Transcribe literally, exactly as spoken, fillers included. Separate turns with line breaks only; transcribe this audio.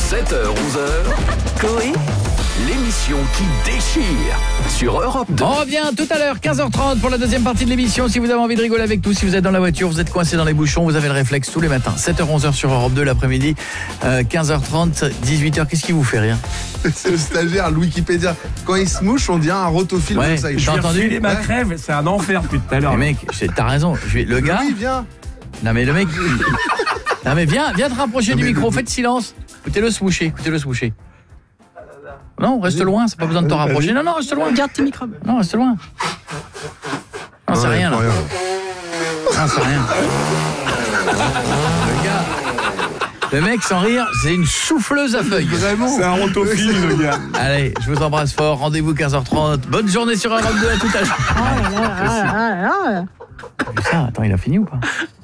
sept heures, onze heures,
Coé,
l'émission qui déchire sur Europe deux.
On revient tout à l'heure, quinze heures trente pour la deuxième partie de l'émission. Si vous avez envie de rigoler avec nous, si vous êtes dans la voiture, vous êtes coincé dans les bouchons, vous avez le réflexe tous les matins. sept heures, onze heures sur Europe deux l'après-midi, euh, quinze heures trente, dix-huit heures. Qu'est-ce qui vous fait rire?
C'est le stagiaire, le Wikipédia. Quand il se mouche, on dirait un rotofilm
Ouais,
comme ça. Il
t'as
chute.
entendu?
Filer ma crève, c'est un enfer depuis tout à l'heure.
Mais mec, c'est- t'as raison. Je vais- Le gars...
Oui, viens.
Non mais le mec... Non mais viens, viens te rapprocher
Non,
du
mais
micro,
le-
faites silence. Écoutez-le se moucher, écoutez-le se moucher. Non, reste loin, c'est pas besoin de te rapprocher. Non, non, reste loin.
garde tes microbes.
Non, reste loin. Non, c'est
Ouais,
rien là.
incroyable.
Non, c'est rien. Le gars... Le mec, sans rire, c'est une souffleuse à feuilles.
Vraiment.
C'est un rotophile, le gars.
Allez, je vous embrasse fort. Rendez-vous quinze heures trente. Bonne journée sur Europe deux, à tout à l'heure.
Ah, ah, ah, ah, ah.
T'as vu ça? Attends, il a fini ou pas?